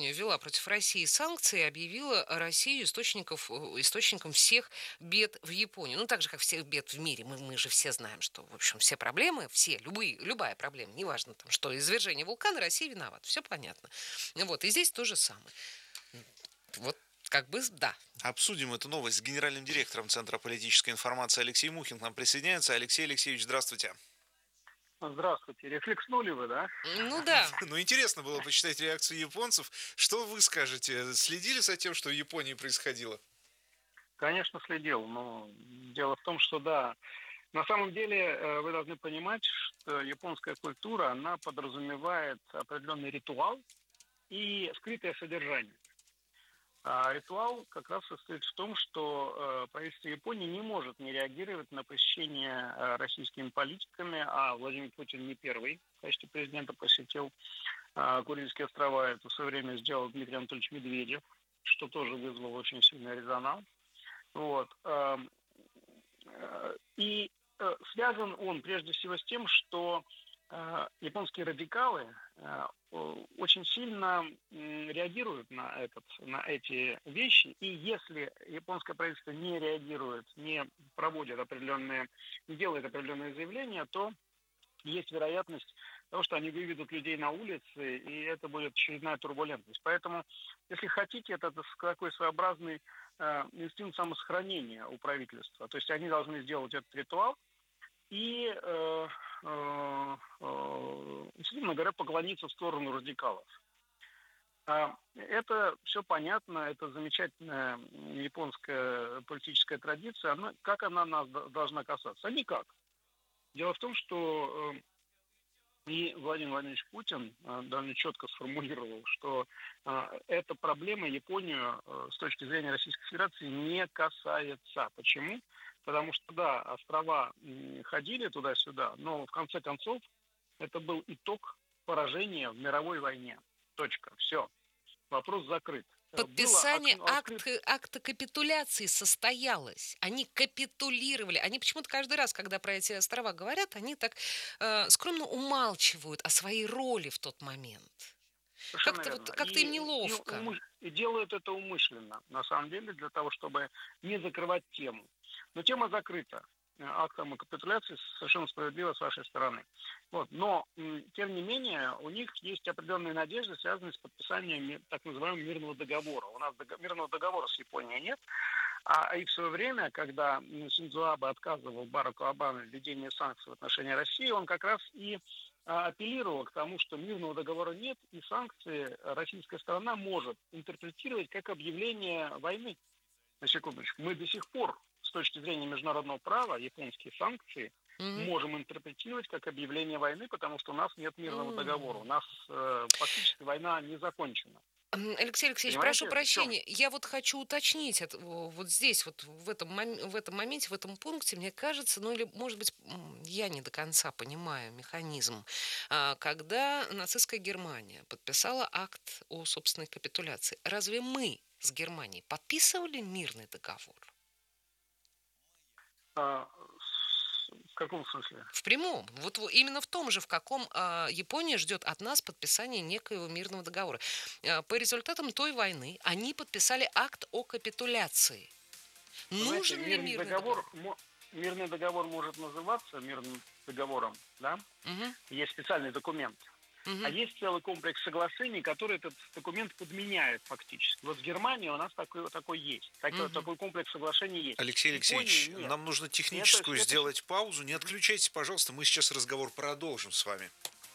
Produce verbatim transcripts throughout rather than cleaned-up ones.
Япония ввела против России санкции и объявила Россию источников, э, источником всех бед в Японии. Ну, так же, как всех бед в мире. Мы, мы же все знаем, что, в общем, все проблемы, все, любые, любая проблема, неважно, там, что извержение вулкана, Россия виновата. Все понятно. Вот, и здесь то же самое. Вот, как бы, да. Обсудим эту новость с генеральным директором Центра политической информации Алексей Мухин к нам присоединяется. Алексей Алексеевич, здравствуйте. Здравствуйте. Рефлекснули вы, да? Ну да. Ну, интересно было почитать реакцию японцев. Что вы скажете? Следили за тем, что в Японии происходило? Конечно, следил. Но дело в том, что да, на самом деле вы должны понимать, что японская культура, она подразумевает определенный ритуал и скрытое содержание. А ритуал как раз состоит в том, что э, правительство Японии не может не реагировать на посещение э, российскими политиками, а Владимир Путин не первый в качестве президента посетил э, Курильские острова. Это в свое время сделал Дмитрий Анатольевич Медведев, что тоже вызвало очень сильный резонанс. Вот. Э, э, и э, связан он прежде всего с тем, что э, японские радикалы э, очень сильно реагируют на, этот, на эти вещи, и если японское правительство не реагирует, не проводит определенные, не делает определенные заявления, то есть вероятность того, что они выведут людей на улицы, и это будет очередная турбулентность. Поэтому, если хотите, это такой своеобразный э, инстинкт самосохранения у правительства. То есть они должны сделать этот ритуал и э, э, э, действительно говоря, поклониться в сторону радикалов. Это все понятно, это замечательная японская политическая традиция. Она, как она нас должна касаться? А никак. Дело в том, что и Владимир Владимирович Путин довольно четко сформулировал, что эта проблема Японию с точки зрения Российской Федерации не касается. Почему? Потому что, да, острова ходили туда-сюда, но в конце концов это был итог поражения в мировой войне. Точка. Все. Вопрос закрыт. Подписание акта, акта капитуляции состоялось. Они капитулировали. Они почему-то каждый раз, когда про эти острова говорят, они так э, скромно умалчивают о своей роли в тот момент. Как-то, вот, как-то им неловко. И, умыш... и делают это умышленно, на самом деле, для того, чтобы не закрывать тему. Но тема закрыта актом капитуляции, совершенно справедливо с вашей стороны. Вот. Но, тем не менее, у них есть определенные надежды, связанные с подписанием так называемого мирного договора. У нас мирного договора с Японией нет, а и в свое время, когда Синдзо Абе отказывал Бараку Обаме в введении санкций в отношении России, он как раз и апеллировал к тому, что мирного договора нет, и санкции российская сторона может интерпретировать как объявление войны. На секундочку. Мы до сих пор с точки зрения международного права японские санкции mm-hmm. можем интерпретировать как объявление войны, потому что у нас нет мирного mm-hmm. договора. У нас э, фактически война не закончена. Алексей Алексеевич, Понимаете? прошу прощения, я вот хочу уточнить это, вот здесь, вот в этом, в этом моменте, в этом пункте, мне кажется, ну или, может быть, я не до конца понимаю механизм, когда нацистская Германия подписала акт о собственной капитуляции. Разве мы с Германией подписывали мирный договор? А, в каком смысле? В прямом. Вот именно в том же, в каком а, Япония ждет от нас подписания некоего мирного договора. А, по результатам той войны они подписали акт о капитуляции. Знаете, Нужен ли мирный договор? договор? Мирный договор может называться мирным договором, да? Угу. Есть специальный документ. Угу. А есть целый комплекс соглашений, который этот документ подменяет фактически. Вот в Германии у нас такой, такой есть. Такой, угу. такой комплекс соглашений есть. Алексей Алексеевич, нам нужно техническую это, сделать это... паузу. Не отключайтесь, пожалуйста, мы сейчас разговор продолжим с вами.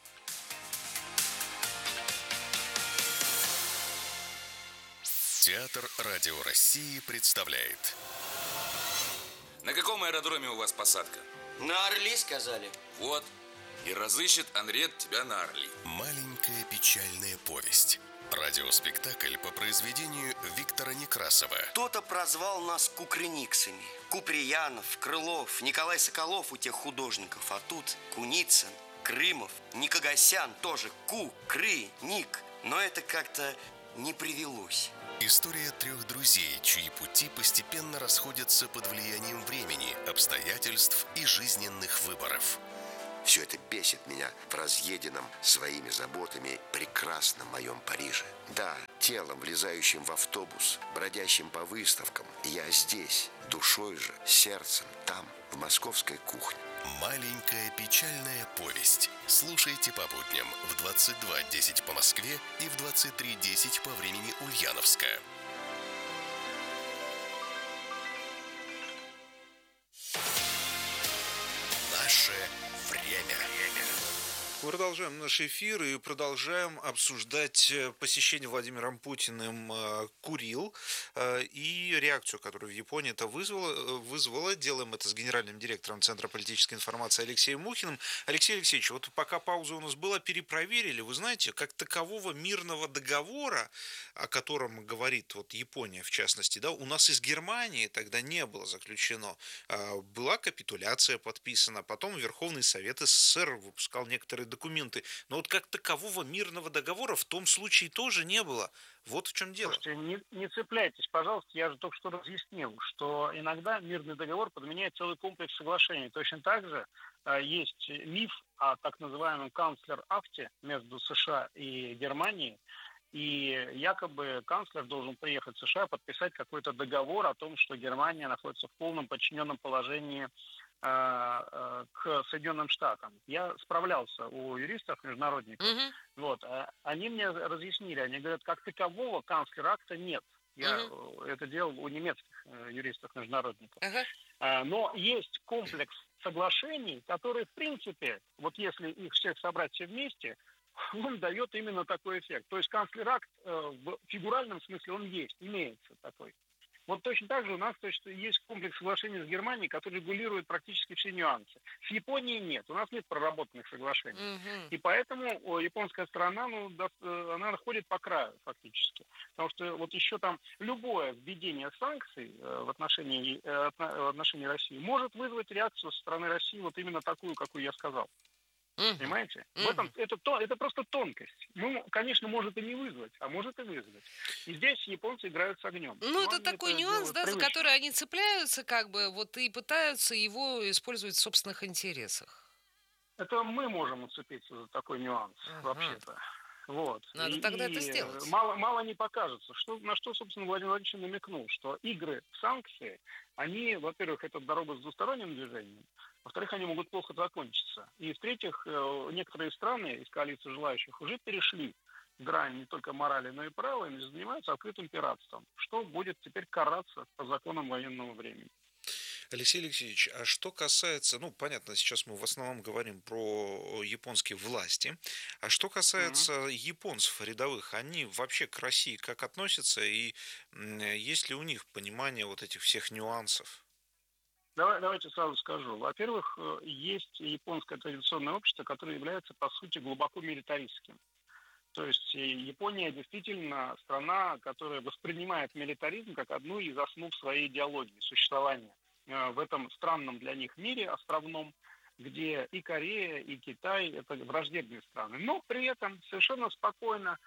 Театр Радио России представляет. На каком аэродроме у вас посадка? На Орли, сказали. Вот. И разыщет Анрет тебя на Орли. Маленькая печальная повесть. Радиоспектакль по произведению Виктора Некрасова. Кто-то прозвал нас кукрыниксами. Куприянов, Крылов, Николай Соколов у тех художников. А тут Куницын, Крымов, Никогасян тоже Ку, Кры, Ник. Но это как-то не привелось. История трех друзей, чьи пути постепенно расходятся под влиянием времени, обстоятельств и жизненных выборов. Все это бесит меня в разъеденном своими заботами прекрасном моем Париже. Да, телом, влезающим в автобус, бродящим по выставкам, я здесь, душой же, сердцем, там, в московской кухне. Маленькая печальная повесть. Слушайте по будням в двадцать два десять по Москве и в двадцать три десять по времени Ульяновска. Наше время. Продолжаем наш эфир и продолжаем обсуждать посещение Владимиром Путиным Курил и реакцию, которую в Японии это вызвало, вызвало. Делаем это с генеральным директором Центра политической информации Алексеем Мухиным. Алексей Алексеевич, вот пока пауза у нас была, перепроверили. Вы знаете, как такового мирного договора, о котором говорит вот Япония в частности, да, у нас из Германии тогда не было заключено. Была капитуляция подписана, потом Верховный Совет СССР выпускал некоторые документы, но вот как такового мирного договора в том случае тоже не было. Вот в чем дело. Слушайте, не, не цепляйтесь, пожалуйста, я же только что разъяснил, что иногда мирный договор подменяет целый комплекс соглашений. Точно так же э, есть миф о так называемом канцлер-акте между США и Германией, и якобы канцлер должен приехать в США подписать какой-то договор о том, что Германия находится в полном подчиненном положении к Соединенным Штатам. Я справлялся у юристов-международников. Mm-hmm. Вот. Они мне разъяснили, они говорят, как такового канцлер-акта нет. Я mm-hmm. это делал у немецких юристов-международников. Uh-huh. Но есть комплекс соглашений, которые, в принципе, вот если их всех собрать все вместе, он дает именно такой эффект. То есть канцлер-акт в фигуральном смысле он есть, имеется такой. Вот точно так же у нас точно есть комплекс соглашений с Германией, который регулирует практически все нюансы. С Японией нет, у нас нет проработанных соглашений. Mm-hmm. И поэтому японская сторона, ну, она ходит по краю фактически. Потому что вот еще там любое введение санкций в отношении, в отношении России может вызвать реакцию со стороны России вот именно такую, какую я сказал. Mm-hmm. Понимаете? Mm-hmm. В этом, это, то, это просто тонкость. Ну, конечно, может и не вызвать, а может и вызвать. И здесь японцы играют с огнем. Ну, это такой это нюанс, да, привычно. За который они цепляются, как бы, вот и пытаются его использовать в собственных интересах. Это мы можем уцепиться за такой нюанс, uh-huh. вообще-то. Вот. Надо и, тогда это сделать. Мало, мало не покажется. Что, на что, собственно, Владимир Владимирович намекнул, что игры в санкции, они, во-первых, это дорога с двусторонним движением, во-вторых, они могут плохо закончиться. И, в-третьих, некоторые страны из коалиции желающих уже перешли грань не только морали, но и права, и занимаются открытым пиратством, что будет теперь караться по законам военного времени. Алексей Алексеевич, а что касается, ну, понятно, сейчас мы в основном говорим про японские власти, а что касается mm-hmm. японцев рядовых, они вообще к России как относятся, и есть ли у них понимание вот этих всех нюансов? Давай, давайте сразу скажу. Во-первых, есть японское традиционное общество, которое является, по сути, глубоко милитаристским. То есть Япония действительно страна, которая воспринимает милитаризм как одну из основ своей идеологии, существования в этом странном для них мире, островном, где и Корея, и Китай – это враждебные страны. Но при этом совершенно спокойно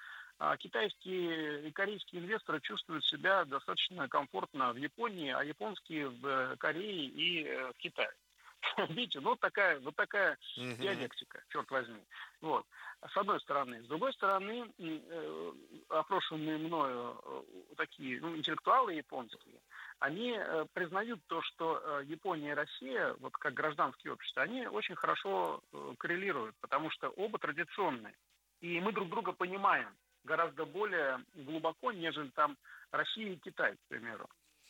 китайские и корейские инвесторы чувствуют себя достаточно комфортно в Японии, а японские в Корее и в Китае. Видите, ну такая, вот такая uh-huh. диалектика, черт возьми. Вот. С одной стороны. С другой стороны, э, опрошенные мною э, такие ну, интеллектуалы японские, они э, признают то, что э, Япония и Россия, вот как гражданские общества, они очень хорошо э, коррелируют, потому что оба традиционные. И мы друг друга понимаем гораздо более глубоко, нежели там Россия и Китай, к примеру.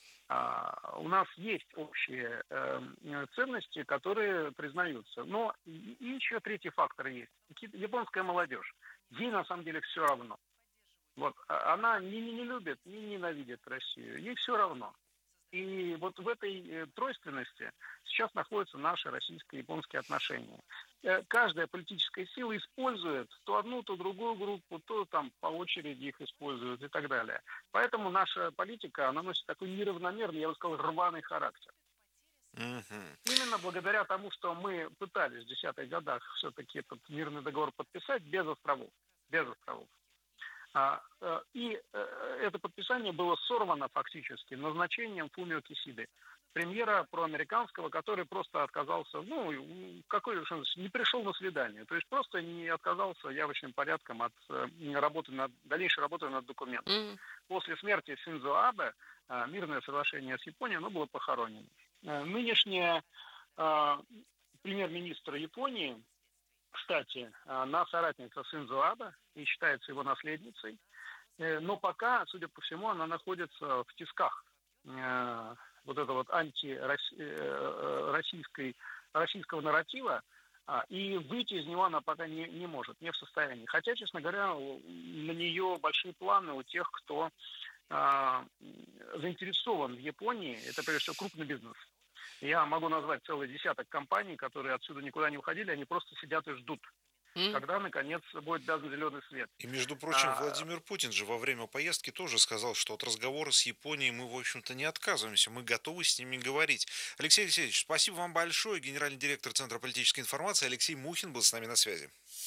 Uh, у нас есть общие uh, ценности, которые признаются. Но и, и еще третий фактор есть. Японская молодежь. Ей на самом деле все равно. Вот. Она ни, ни не любит, ни ненавидит Россию. Ей все равно. И вот в этой тройственности сейчас находятся наши российско-японские отношения. Каждая политическая сила использует то одну, то другую группу, то там по очереди их используют и так далее. Поэтому наша политика, она носит такой неравномерный, я бы сказал, рваный характер. Uh-huh. Именно благодаря тому, что мы пытались в десятых годах все-таки этот мирный договор подписать без островов. Без островов. А, и это подписание было сорвано фактически назначением Фумио Кисиды, премьера проамериканского, который просто отказался, ну, какой не пришел на свидание, то есть просто не отказался явочным порядком от работы над, дальнейшей работы над документом. Mm-hmm. После смерти Синдзо Абе мирное соглашение с Японией, оно было похоронено. Нынешняя премьер-министр Японии, кстати, она соратница Синдзо Абе и считается его наследницей, но пока, судя по всему, она находится в тисках вот это вот антироссийской российского нарратива, и выйти из него она пока не, не может, не в состоянии. Хотя, честно говоря, на нее большие планы у тех, кто а, заинтересован в Японии, это прежде всего крупный бизнес. Я могу назвать целый десяток компаний, которые отсюда никуда не уходили, они просто сидят и ждут, mm. когда, наконец, будет дан зеленый свет. И, между прочим, а... Владимир Путин же во время поездки тоже сказал, что от разговора с Японией мы, в общем-то, не отказываемся, мы готовы с ними говорить. Алексей Алексеевич, спасибо вам большое. Генеральный директор Центра политической информации Алексей Мухин был с нами на связи.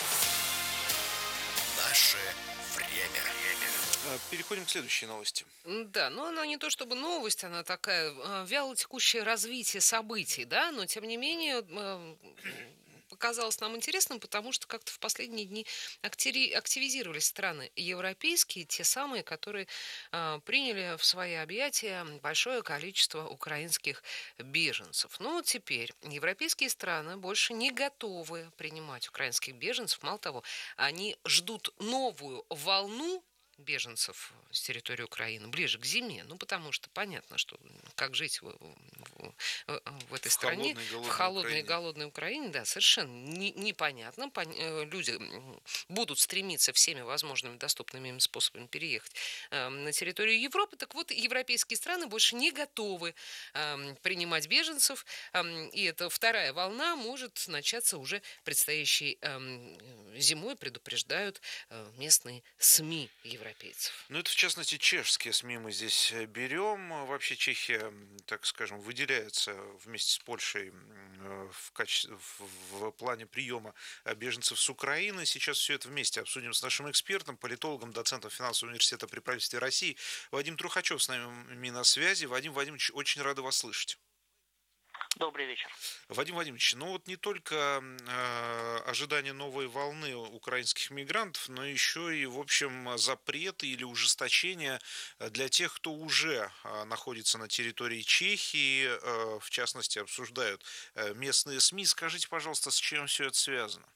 Наше время. Переходим к следующей новости. Да, но она не то чтобы новость, она такая вяло текущее развитие событий, да, но тем не менее показалось нам интересным, потому что как-то в последние дни активизировались страны европейские, те самые, которые э, приняли в свои объятия большое количество украинских беженцев. Но теперь европейские страны больше не готовы принимать украинских беженцев. Мало того, они ждут новую волну беженцев с территории Украины ближе к зиме, ну потому что понятно, что как жить в, в, в этой в стране, холодной, в холодной и голодной Украине, да, совершенно не, непонятно. Пон, люди будут стремиться всеми возможными доступными им способами переехать э, на территорию Европы. Так вот, европейские страны больше не готовы э, принимать беженцев, э, и эта вторая волна может начаться уже предстоящей э, зимой, предупреждают э, местные СМИ европейские. Европейцев. Ну, это, в частности, чешские СМИ мы здесь берем. Вообще Чехия, так скажем, выделяется вместе с Польшей в, качестве, в плане приема беженцев с Украины. Сейчас все это вместе обсудим с нашим экспертом, политологом, доцентом финансового университета при правительстве России. Вадим Трухачев с нами на связи. Вадим Вадимович, очень рады вас слышать. Добрый вечер. Вадим Владимирович, ну вот не только э, ожидание новой волны украинских мигрантов, но еще и, в общем, запреты или ужесточения для тех, кто уже э, находится на территории Чехии, э, в частности, обсуждают э, местные СМИ. Скажите, пожалуйста, с чем все это связано?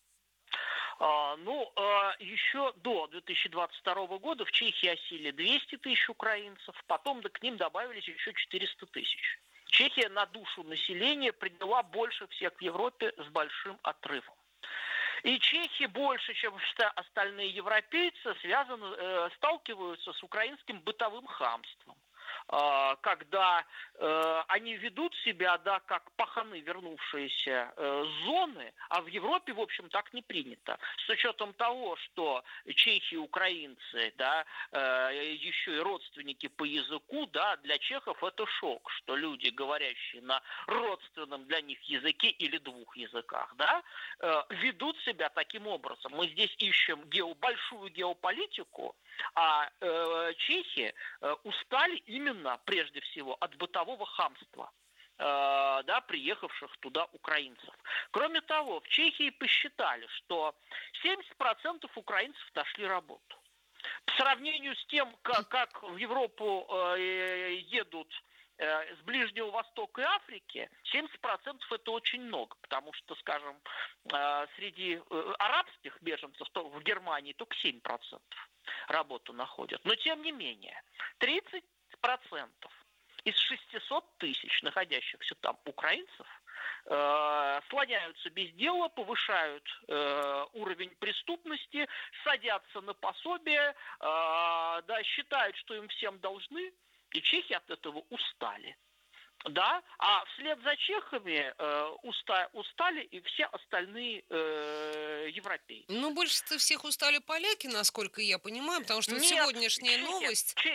А, ну, а, еще до две тысячи двадцать второго года в Чехии осели двести тысяч украинцев, потом да, к ним добавились еще четыреста тысяч. Чехия на душу населения приняла больше всех в Европе с большим отрывом. И чехи больше, чем остальные европейцы, связаны, э, сталкиваются с украинским бытовым хамством. Э, когда э, они ведут себя, да, как паханы, вернувшиеся э, с зоны, а в Европе, в общем, так не принято. С учетом того, что чехи, украинцы, да, э, еще и родственники по языку, да, для чехов это шок, что люди, говорящие на родственном для них языке или двух языках, да, э, ведут себя таким образом. Мы здесь ищем гео, большую геополитику, а э, чехи э, устали именно, прежде всего, от бытового хамства, э, да, приехавших туда украинцев. Кроме того, в Чехии посчитали, что семьдесят процентов украинцев нашли работу. По сравнению с тем, как, как в Европу э, едут с Ближнего Востока и Африки, семьдесят процентов это очень много, потому что, скажем, среди арабских беженцев то в Германии только семь процентов работу находят. Но тем не менее, тридцать процентов из шестисот тысяч находящихся там украинцев э, слоняются без дела, повышают э, уровень преступности, садятся на пособие, э, да, считают, что им всем должны, и чехи от этого устали. Да, а вслед за чехами э, уста, устали и все остальные э, европейцы. Ну, больше всех устали поляки, насколько я понимаю, потому что Нет, сегодняшняя чехи, новость... Чехи.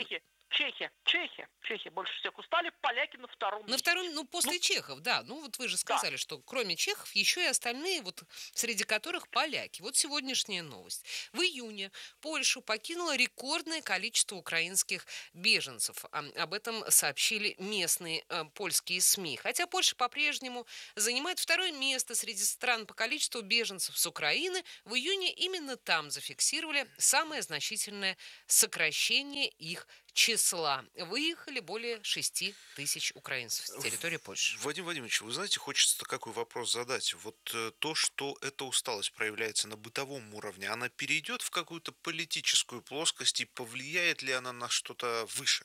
Чехия, Чехия, Чехия больше всех устали, поляки на втором На месте. втором, ну, после Ну, чехов, да. Ну, вот вы же сказали, да. что кроме чехов еще и остальные, вот среди которых поляки. Вот сегодняшняя новость. В июне Польшу покинуло рекордное количество украинских беженцев. А, Об этом сообщили местные э, польские СМИ. Хотя Польша по-прежнему занимает второе место среди стран по количеству беженцев с Украины, в июне именно там зафиксировали самое значительное сокращение их числа. Выехали более шести тысяч украинцев с территории Польши. Вадим Владимирович, вы знаете, хочется какой вопрос задать. Вот э, то, что эта усталость проявляется на бытовом уровне, она перейдет в какую-то политическую плоскость и повлияет ли она на что-то выше?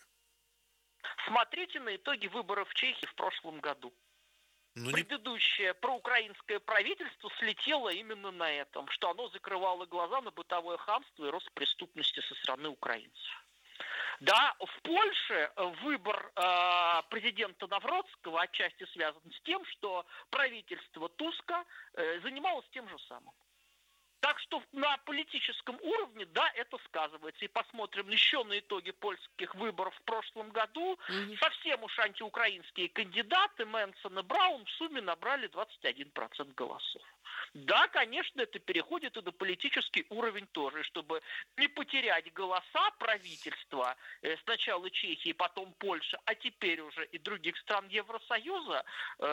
Смотрите на итоги выборов в Чехии в прошлом году. Ну, не... Предыдущее проукраинское правительство слетело именно на этом, что оно закрывало глаза на бытовое хамство и рост преступности со стороны украинцев. Да, в Польше выбор э, президента Навроцкого отчасти связан с тем, что правительство Туска э, занималось тем же самым. Так что на политическом уровне, да, это сказывается. И посмотрим еще на итоги польских выборов в прошлом году. Mm-hmm. Совсем уж антиукраинские кандидаты Мэнсон и Браун в сумме набрали двадцать один процент голосов. Да, конечно, это переходит и на политический уровень тоже. Чтобы не потерять голоса правительства, э, сначала Чехии, потом Польши, а теперь уже и других стран Евросоюза,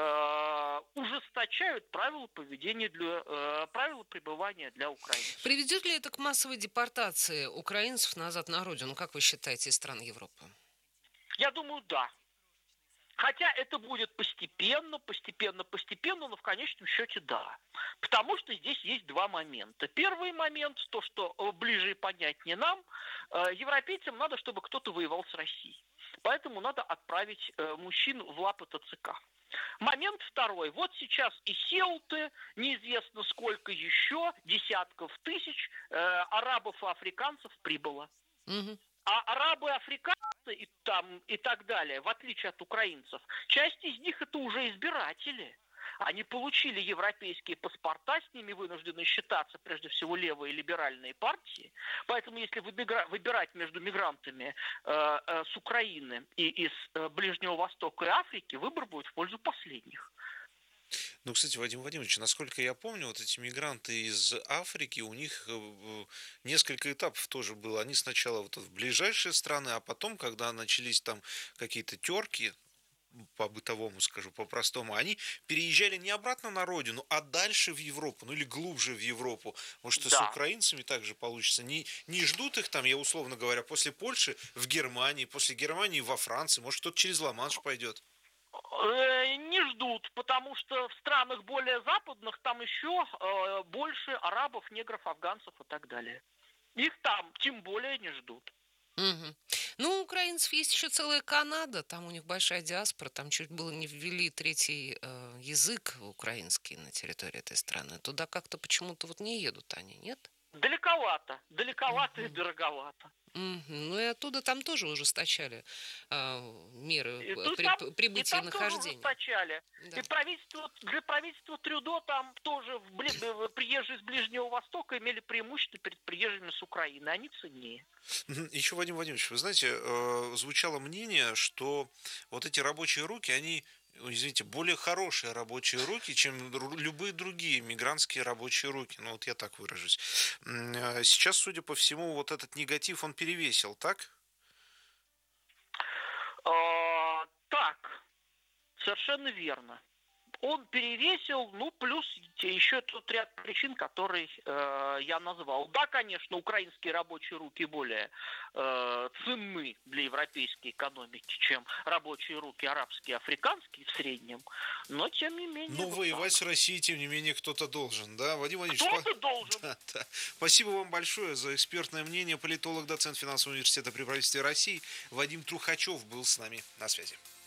э, ужесточают правила поведения, для, э, правила пребывания для украинцев. Приведет ли это к массовой депортации украинцев назад на родину, как вы считаете, из стран Европы? Я думаю, да. Хотя это будет постепенно, постепенно, постепенно, но в конечном счете да. Потому что здесь есть два момента. Первый момент, то, что ближе и понятнее нам, европейцам надо, чтобы кто-то воевал с Россией. Поэтому надо отправить мужчин в лапы ТЦК. Момент второй. Вот сейчас из Сеуты, неизвестно сколько еще, десятков тысяч э, арабов и африканцев прибыло. Угу. А арабы, африканцы и, там, и так далее, в отличие от украинцев, часть из них это уже избиратели. Они получили европейские паспорта, с ними вынуждены считаться прежде всего левые либеральные партии. Поэтому если выбирать между мигрантами э, э, с Украины и из э, Ближнего Востока и Африки, выбор будет в пользу последних. Ну, кстати, Вадим Владимирович, насколько я помню, вот эти мигранты из Африки, у них несколько этапов тоже было. Они сначала вот в ближайшие страны, а потом, когда начались там какие-то терки, по-бытовому скажу, по-простому, они переезжали не обратно на родину, а дальше в Европу, ну или глубже в Европу. Может, да. С украинцами также получится. Не, не ждут их там, я условно говоря, после Польши в Германии, после Германии во Франции, может, кто-то через Ла-Манш пойдет. Не ждут, потому что в странах более западных там еще э, больше арабов, негров, афганцев и так далее. Их там тем более не ждут. Угу. Ну, у украинцев есть еще целая Канада, там у них большая диаспора, там чуть было не ввели третий э, язык украинский на территории этой страны. Туда как-то почему-то вот не едут они, нет? Далековато, далековато угу. и дороговато. Mm-hmm. Ну и оттуда там тоже ужесточали э, меры и при, там, прибытия и, и нахождения. Ужесточали. Да. И правительство, для правительства Трюдо там тоже в, приезжие с Ближнего Востока имели преимущество перед приезжими с Украины. Они ценнее. Еще, Вадим Владимирович, вы знаете, звучало мнение, что вот эти рабочие руки, они, извините, более хорошие рабочие руки, чем любые другие мигрантские рабочие руки. Ну, вот я так выражусь. Сейчас, судя по всему, вот этот негатив, он перевесил, так? А, так, совершенно верно. Он перевесил, ну, плюс еще тот ряд причин, которые э, я назвал. Да, конечно, украинские рабочие руки более э, ценны для европейской экономики, чем рабочие руки арабские, африканские в среднем, но тем не менее... Но вот воевать так. с Россией, тем не менее, кто-то должен, да, Вадим Владимирович? Кто-то по... должен. Да, да. Спасибо вам большое за экспертное мнение. Политолог, доцент финансового университета при правительстве России Вадим Трухачев был с нами на связи.